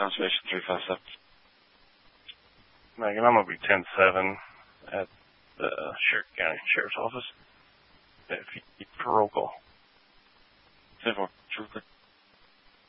Conservation 357. Megan, I'm going to be 10-7 at the Sheriff County Sheriff's Office. For roll call. 10-4. Trooper.